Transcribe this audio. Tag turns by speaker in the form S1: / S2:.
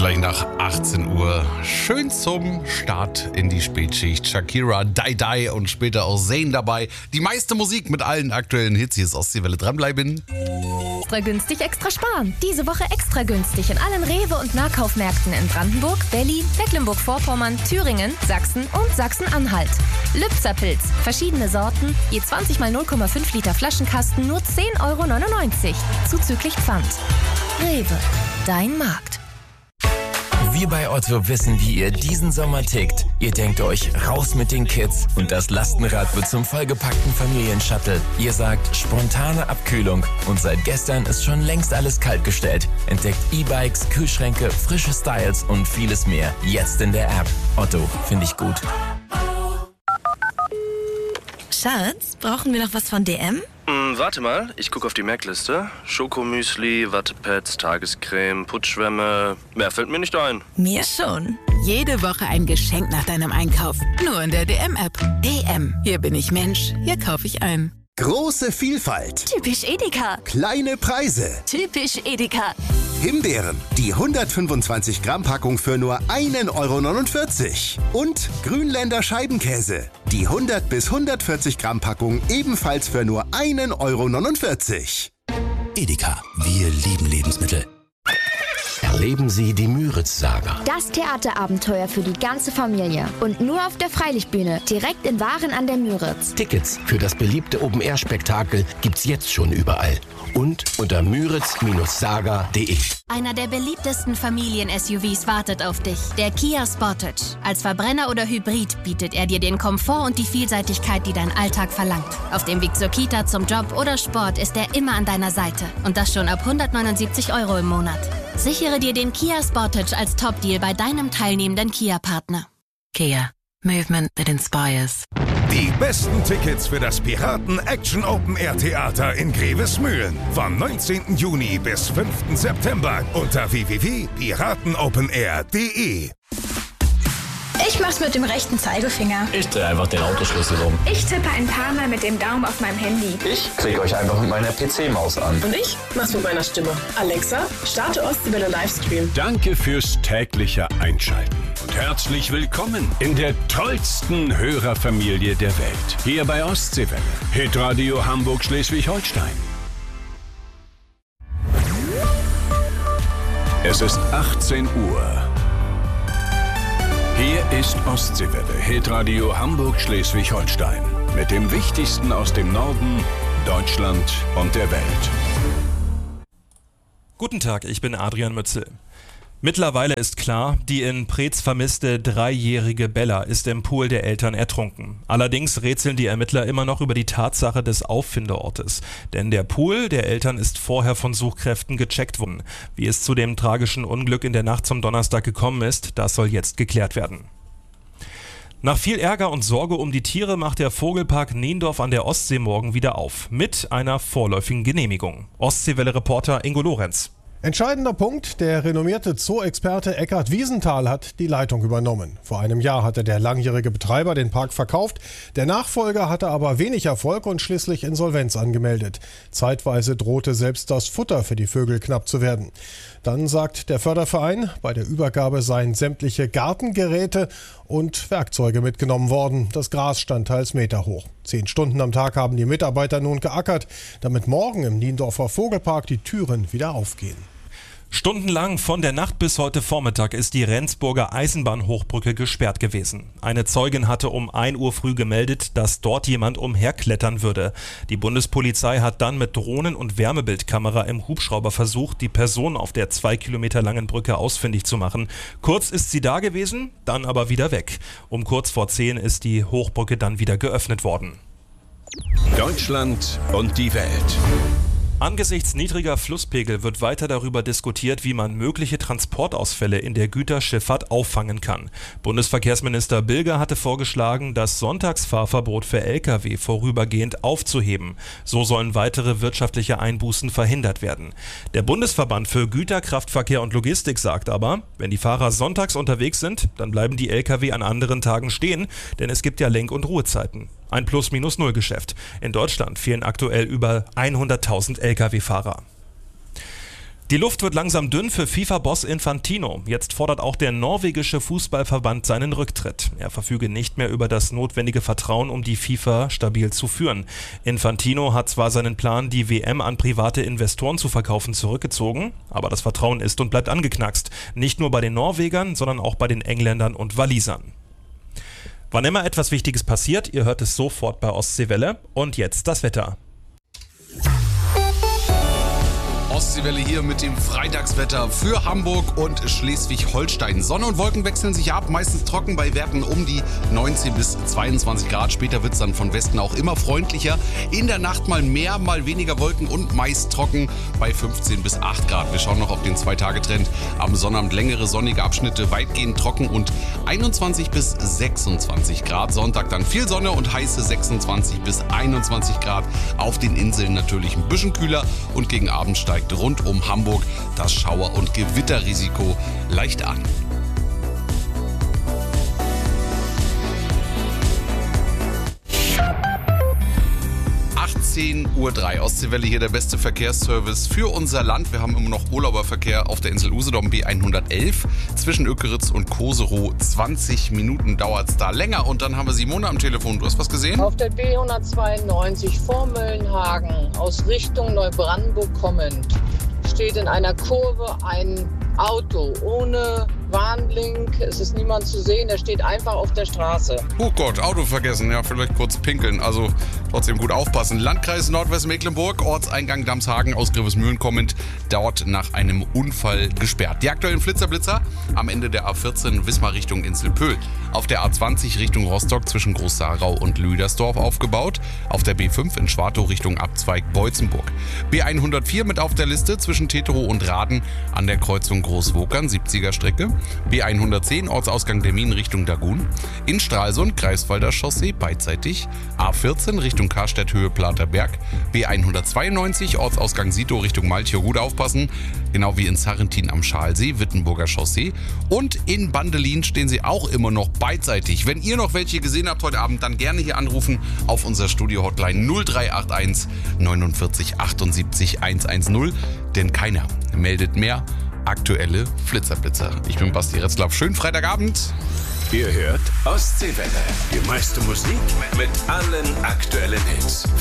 S1: Gleich nach 18 Uhr. Schön zum Start in die Spätschicht. Shakira, Die Die und später auch Zayn dabei. Die meiste Musik mit allen aktuellen Hits. Hier ist Ostseewelle. Dranbleiben.
S2: Extra günstig, extra sparen. Diese Woche extra günstig in allen Rewe- und Nahkaufmärkten in Brandenburg, Berlin, Mecklenburg-Vorpommern, Thüringen, Sachsen und Sachsen-Anhalt. Lübzer-Pilz. Verschiedene Sorten. Je 20 mal 0,5 Liter Flaschenkasten nur 10,99 €. Zuzüglich Pfand. Rewe. Dein Markt.
S3: Wir bei Otto wissen, wie ihr diesen Sommer tickt. Ihr denkt euch, raus mit den Kids und das Lastenrad wird zum vollgepackten Familienshuttle. Ihr sagt, spontane Abkühlung und seit gestern ist schon längst alles kaltgestellt. Entdeckt E-Bikes, Kühlschränke, frische Styles und vieles mehr. Jetzt in der App. Otto, finde ich gut.
S4: Schatz, brauchen wir noch was von DM?
S5: Warte mal, ich gucke auf die Merkliste. Schokomüsli, Wattepads, Tagescreme, Putzschwämme. Mehr fällt mir nicht ein.
S4: Mir schon.
S6: Jede Woche ein Geschenk nach deinem Einkauf. Nur in der DM-App. DM. Hier bin ich Mensch. Hier kaufe ich ein.
S7: Große Vielfalt.
S2: Typisch Edeka.
S7: Kleine Preise.
S2: Typisch Edeka.
S7: Himbeeren, die 125 Gramm Packung für nur 1,49 €. Und Grünländer Scheibenkäse, die 100 bis 140 Gramm Packung ebenfalls für nur 1,49 €.
S8: Edeka, wir lieben Lebensmittel. Erleben Sie die Müritz-Saga.
S9: Das Theaterabenteuer für die ganze Familie. Und nur auf der Freilichtbühne, direkt in Waren an der Müritz.
S8: Tickets für das beliebte Open-Air-Spektakel gibt's jetzt schon überall. Und unter müritz-saga.de.
S10: Einer der beliebtesten Familien-SUVs wartet auf dich. Der Kia Sportage. Als Verbrenner oder Hybrid bietet er dir den Komfort und die Vielseitigkeit, die dein Alltag verlangt. Auf dem Weg zur Kita, zum Job oder Sport ist er immer an deiner Seite. Und das schon ab 179 € im Monat. Sichere dir den Kia Sportage als Top-Deal bei deinem teilnehmenden Kia-Partner.
S6: Kia. Movement that inspires.
S11: Die besten Tickets für das Piraten-Action-Open-Air-Theater in Grevesmühlen. Vom 19. Juni bis 5. September unter www.piratenopenair.de.
S12: Ich mach's mit dem rechten Zeigefinger.
S13: Ich drehe einfach den Autoschlüssel um.
S12: Ich tippe ein paar Mal mit dem Daumen auf meinem Handy.
S13: Ich klicke euch einfach mit meiner PC-Maus an.
S14: Und ich mach's mit meiner Stimme. Alexa, starte Ostseewelle Livestream.
S15: Danke fürs tägliche Einschalten. Und herzlich willkommen in der tollsten Hörerfamilie der Welt. Hier bei Ostseewelle. Hitradio Hamburg-Schleswig-Holstein. Es ist 18 Uhr. Hier ist Ostseewelle, Hitradio Hamburg-Schleswig-Holstein. Mit dem Wichtigsten aus dem Norden, Deutschland und der Welt.
S16: Guten Tag, ich bin Adrian Mützel. Mittlerweile ist klar, die in Preetz vermisste 3-jährige Bella ist im Pool der Eltern ertrunken. Allerdings rätseln die Ermittler immer noch über die Tatsache des Auffindeortes. Denn der Pool der Eltern ist vorher von Suchkräften gecheckt worden. Wie es zu dem tragischen Unglück in der Nacht zum Donnerstag gekommen ist, das soll jetzt geklärt werden. Nach viel Ärger und Sorge um die Tiere macht der Vogelpark Niendorf an der Ostsee morgen wieder auf. Mit einer vorläufigen Genehmigung. Ostseewelle-Reporter Ingo Lorenz.
S17: Entscheidender Punkt, der renommierte Zoo-Experte Eckhard Wiesenthal hat die Leitung übernommen. Vor einem Jahr hatte der langjährige Betreiber den Park verkauft. Der Nachfolger hatte aber wenig Erfolg und schließlich Insolvenz angemeldet. Zeitweise drohte selbst das Futter für die Vögel knapp zu werden. Dann sagt der Förderverein, bei der Übergabe seien sämtliche Gartengeräte und Werkzeuge mitgenommen worden. Das Gras stand teils meterhoch. 10 Stunden am Tag haben die Mitarbeiter nun geackert, damit morgen im Niendorfer Vogelpark die Türen wieder aufgehen.
S16: Stundenlang von der Nacht bis heute Vormittag ist die Rendsburger Eisenbahnhochbrücke gesperrt gewesen. Eine Zeugin hatte um 1 Uhr früh gemeldet, dass dort jemand umherklettern würde. Die Bundespolizei hat dann mit Drohnen und Wärmebildkamera im Hubschrauber versucht, die Person auf der 2 Kilometer langen Brücke ausfindig zu machen. Kurz ist sie da gewesen, dann aber wieder weg. Um kurz vor 10 ist die Hochbrücke dann wieder geöffnet worden.
S15: Deutschland und die Welt.
S16: Angesichts niedriger Flusspegel wird weiter darüber diskutiert, wie man mögliche Transportausfälle in der Güterschifffahrt auffangen kann. Bundesverkehrsminister Bilger hatte vorgeschlagen, das Sonntagsfahrverbot für Lkw vorübergehend aufzuheben. So sollen weitere wirtschaftliche Einbußen verhindert werden. Der Bundesverband für Güterkraftverkehr und Logistik sagt aber, wenn die Fahrer sonntags unterwegs sind, dann bleiben die Lkw an anderen Tagen stehen, denn es gibt ja Lenk- und Ruhezeiten. Ein Plus-Minus-Null-Geschäft. In Deutschland fehlen aktuell über 100.000 Lkw-Fahrer. Die Luft wird langsam dünn für FIFA-Boss Infantino. Jetzt fordert auch der norwegische Fußballverband seinen Rücktritt. Er verfüge nicht mehr über das notwendige Vertrauen, um die FIFA stabil zu führen. Infantino hat zwar seinen Plan, die WM an private Investoren zu verkaufen, zurückgezogen, aber das Vertrauen ist und bleibt angeknackst. Nicht nur bei den Norwegern, sondern auch bei den Engländern und Walisern. Wann immer etwas Wichtiges passiert, ihr hört es sofort bei Ostseewelle. Und jetzt das Wetter.
S1: Ostseewelle hier mit dem Freitagswetter für Hamburg und Schleswig-Holstein. Sonne und Wolken wechseln sich ab, meistens trocken bei Werten um die 19 bis 22 Grad. Später wird es dann von Westen auch immer freundlicher. In der Nacht mal mehr, mal weniger Wolken und meist trocken bei 15 bis 8 Grad. Wir schauen noch auf den 2-Tage-Trend. Am Sonnabend längere sonnige Abschnitte, weitgehend trocken und 21 bis 26 Grad. Sonntag dann viel Sonne und heiße 26 bis 21 Grad. Auf den Inseln natürlich ein bisschen kühler und gegen Abend steigt rund um Hamburg das Schauer- und Gewitterrisiko leicht an. 18:03 Uhr. Ostseewelle hier, der beste Verkehrsservice für unser Land. Wir haben immer noch Urlauberverkehr auf der Insel Usedom, B111. Zwischen Ökeritz und Koserow 20 Minuten dauert es da länger. Und dann haben wir Simone am Telefon. Du hast was gesehen?
S18: Auf der B192 vor Möllenhagen aus Richtung Neubrandenburg kommend steht in einer Kurve ein Auto ohne Warnblink. Es ist niemand zu sehen, er steht einfach auf der Straße.
S1: Oh Gott, Auto vergessen. Ja, vielleicht kurz pinkeln. Also trotzdem gut aufpassen. Landkreis Nordwestmecklenburg, Ortseingang Damshagen aus Grevesmühlen kommend, dort nach einem Unfall gesperrt. Die aktuellen Flitzer-Blitzer am Ende der A14 Wismar Richtung Inselpöhl. Auf der A20 Richtung Rostock zwischen Groß-Sarau und Lüdersdorf aufgebaut. Auf der B5 in Schwartow Richtung Abzweig Beutzenburg. B104 mit auf der Liste zwischen Teterow und Raden an der Kreuzung Großwokern, 70er Strecke. B110 Ortsausgang der Minen Richtung Dagun. In Stralsund Greifswalder Chaussee beidseitig. A14 Richtung Karstedt Höhe Platerberg. B192 Ortsausgang Sito Richtung Malchow, gut aufpassen. Genau wie in Sarrentin am Schalsee, Wittenburger Chaussee. Und in Bandelin stehen sie auch immer noch beidseitig. Wenn ihr noch welche gesehen habt heute Abend, dann gerne hier anrufen auf unser Studio-Hotline 0381 49 78 110. Denn keiner meldet mehr aktuelle Flitzerblitzer. Ich bin Basti Retzlaff. Schönen Freitagabend.
S15: Ihr hört Ostseewelle. Die meiste Musik mit allen aktuellen Hits.